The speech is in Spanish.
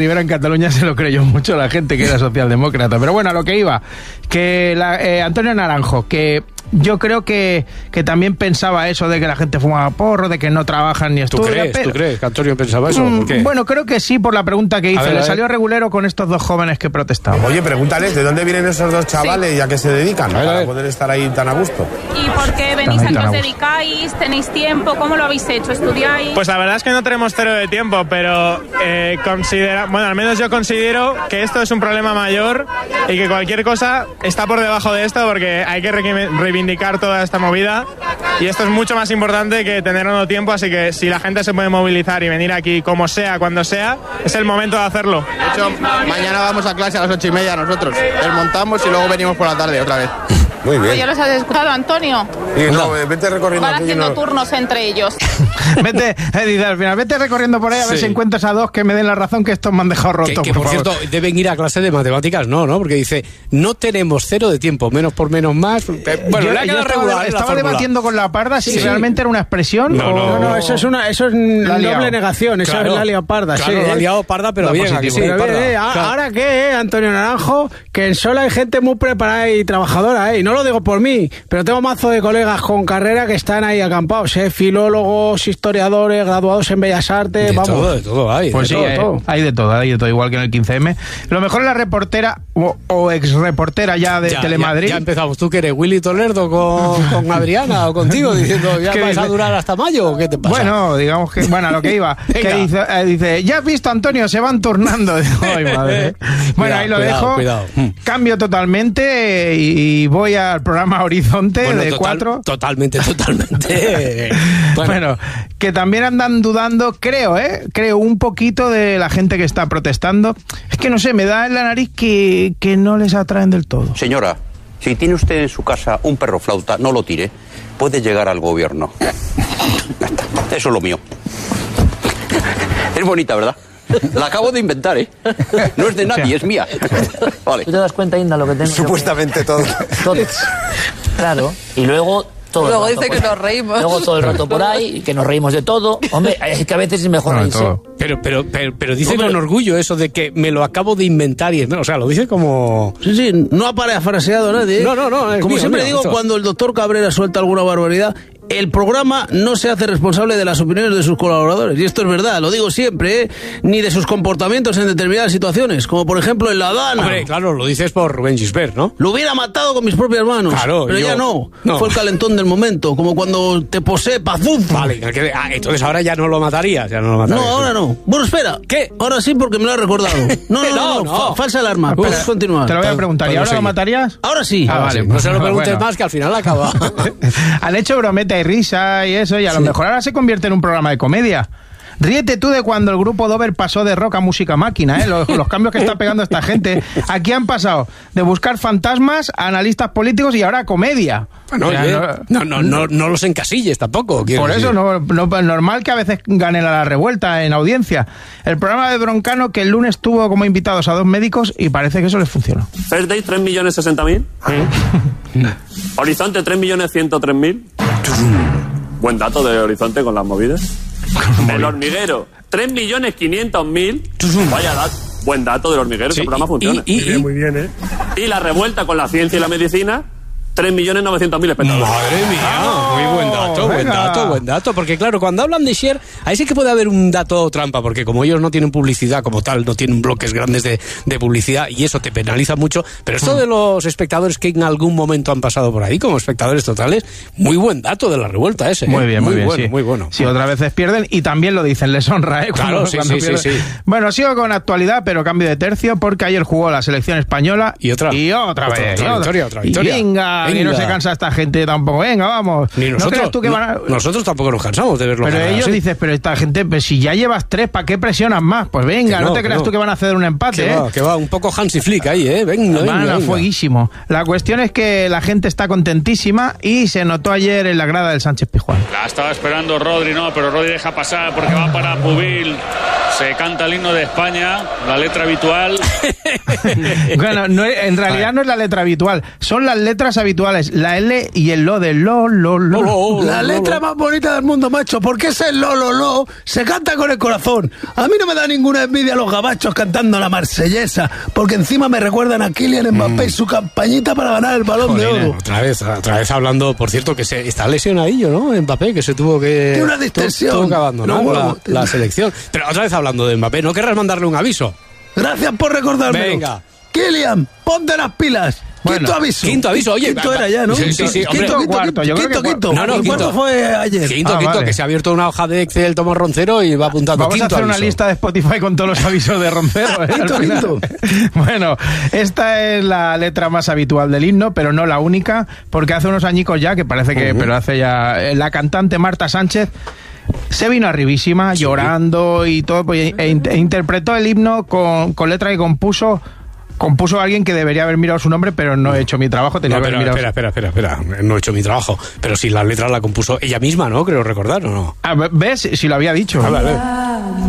Rivera en Cataluña se lo creyó mucho la gente que era socialdemócrata. Pero bueno, a lo que iba, que Antonio Naranjo, que yo creo que también pensaba eso de que la gente fumaba porro, de que no trabajan ni estudian. ¿Tú crees que Antonio pensaba eso? ¿Por qué? Bueno, creo que sí, por la pregunta que hizo. Le salió regulero con estos dos jóvenes que protestaban. Oye, pregúntales, ¿de dónde vienen esos dos chavales y a qué se dedican para poder estar ahí tan a gusto? ¿Y por qué venís? ¿A qué os dedicáis? ¿Tenéis tiempo? ¿Cómo lo habéis hecho? ¿Estudiáis? Pues la verdad es que no tenemos cero de tiempo, pero al menos yo considero que esto es un problema mayor y que cualquier cosa está por debajo de esto, porque hay que reivindicar toda esta movida y esto es mucho más importante que tener o no tiempo, así que si la gente se puede movilizar y venir aquí como sea, cuando sea, es el momento de hacerlo. De hecho, mañana vamos a clase a las 8:30 nosotros, desmontamos y luego venimos por la tarde otra vez. Muy bien. ¿Ya los has escuchado, Antonio? Vete recorriendo. Van haciendo turnos entre ellos. Dice al final, vete recorriendo por ahí a ver si encuentras a dos que me den la razón, que estos me han dejado rotos. Que por cierto, deben ir a clase de matemáticas, ¿no? Porque dice, no tenemos cero de tiempo, menos por menos más. Bueno, estaba debatiendo con la Parda si realmente era una expresión. No, eso es doble negación, eso es la liado Parda. Claro, la liado Parda, pero bien, aquí sí. Ahora qué, Antonio Naranjo, que en Sola hay gente muy preparada y trabajadora, ¿eh? No lo digo por mí, pero tengo mazo de colegas con carrera que están ahí acampados, filólogos, historiadores, graduados en Bellas Artes, de todo hay. Pues hay de todo, igual que en el 15M. Lo mejor es la reportera o ex reportera ya de Telemadrid. Ya empezamos, tú que eres Willy Toledo con Adriana o contigo diciendo, ¿ya vas a durar hasta mayo o qué te pasa? Bueno, digamos que, a lo que iba, que dice, ya has visto, Antonio, se van turnando. Ay, madre. Bueno, ahí lo dejo. Cuidado. Cambio totalmente y voy al programa Horizonte de 4. Totalmente. Bueno, que también andan dudando, creo un poquito de la gente que está protestando. Es que no sé, me da en la nariz que no les atraen del todo. Señora, si tiene usted en su casa un perro flauta, no lo tire. Puede llegar al gobierno. Eso es lo mío. Es bonita, ¿verdad? La acabo de inventar, ¿eh? No es de nadie, es mía. Vale. ¿Tú te das cuenta, Inda, lo que tengo? Supuestamente todo. Claro. Y luego... Luego dice que nos reímos. Luego todo el rato por ahí, que nos reímos de todo. Hombre, es que a veces es mejor reírse. Pero dice con orgullo eso de que me lo acabo de inventar y o sea, lo dice como... Sí, no ha parafraseado nadie. No. Como siempre digo, cuando el doctor Cabrera suelta alguna barbaridad, el programa no se hace responsable de las opiniones de sus colaboradores. Y esto es verdad, lo digo siempre, ni de sus comportamientos en determinadas situaciones, como por ejemplo en La Dana. Hombre, claro, lo dices por Rubén Gisbert, ¿no? Lo hubiera matado con mis propias manos. Claro, pero ya no. Fue el calentón del momento, como cuando te posee Pazuz. Vale, entonces ahora ya no lo matarías. No, ahora no. Bueno, espera. ¿Qué? Ahora sí, porque me lo ha recordado. No. Falsa alarma. Puedes continuar. Te lo voy a preguntar. ¿Y ahora lo matarías? Ahora sí. Vale. No se lo preguntes más, que al final acaba. Han hecho brometa y risa y eso, y a lo mejor ahora se convierte en un programa de comedia. Ríete tú de cuando el grupo Dover pasó de rock a música máquina, ¿eh? Los cambios que está pegando esta gente. Aquí han pasado de buscar fantasmas a analistas políticos y ahora a comedia. Bueno, no los encasilles tampoco. Por eso no normal que a veces ganen a la revuelta en audiencia. El programa de Broncano, que el lunes tuvo como invitados a 2 médicos y parece que eso les funcionó. First Day 3.060.000. Horizonte 3.103.000. Buen dato de Horizonte con las movidas. El Hormiguero 3.500.000. Vaya dato. Buen dato del Hormiguero, ese programa funciona. Muy bien, ¿eh? Y la revuelta con la ciencia y la medicina, 3.900.000 espectadores. Madre mía, muy buen dato, porque claro, cuando hablan de share, ahí sí que puede haber un dato trampa, porque como ellos no tienen publicidad como tal, no tienen bloques grandes de publicidad y eso te penaliza mucho, pero esto de los espectadores que en algún momento han pasado por ahí como espectadores totales, muy buen dato de la revuelta ese. Muy bien, bueno, sí. Muy bueno. Sí, otras veces pierden y también lo dicen, les honra, ¿eh? Claro, sí. Bueno, sigo con actualidad, pero cambio de tercio, porque ayer jugó la selección española y otra vez. Otra victoria. Venga, y no se cansa esta gente tampoco. Venga, vamos. Ni nosotros, nosotros tampoco nos cansamos de verlo. Pero ellos dicen, pero esta gente, pues si ya llevas 3, ¿para qué presionas más? Pues venga, no te creas tú que van a hacer un empate, que va, un poco Hansi Flick ahí, venga. Fueguísimo. La cuestión es que la gente está contentísima y se notó ayer en la grada del Sánchez Pizjuán. La estaba esperando Rodri, pero Rodri deja pasar porque va para Pubil. Se canta el himno de España, la letra habitual. Bueno, en realidad no es la letra habitual, son las letras habituales, la L y el lo de lo. La letra más bonita del mundo, macho, porque ese lo se canta con el corazón. A mí no me da ninguna envidia los gabachos cantando la marsellesa, porque encima me recuerdan a Kylian Mbappé y su campañita para ganar el Balón de Oro. Otra vez hablando, por cierto, que está lesionadillo, ¿no? Mbappé, que se tuvo que... Tiene una distensión. Tuvo que abandonar la selección. Pero otra vez hablando de Mbappé, ¿no querrás mandarle un aviso? Gracias por recordarme. Venga. Kylian, ponte las pilas. Bueno, quinto aviso, oye. Quinto era ya, ¿no? Sí, Quinto o cuarto, yo creo que quinto. No, ¿Y cuánto fue ayer? Quinto, vale. que se ha abierto una hoja de Excel Tomás Roncero y va apuntando. Vamos quinto a hacer aviso. una lista de Spotify con todos los avisos de Roncero. Quinto. Bueno, esta es la letra más habitual del himno, pero no la única, porque hace unos añicos ya, que parece que, pero hace ya, la cantante Marta Sánchez se vino arribísima, llorando y todo, pues, e interpretó el himno con letra que compuso alguien que debería haber mirado su nombre, pero no he hecho mi trabajo. Tenía que haber mirado. Espera. No he hecho mi trabajo. Pero si la letra la compuso ella misma, ¿no? Creo recordar, ¿o no? ¿Ves? Si lo había dicho. A ver.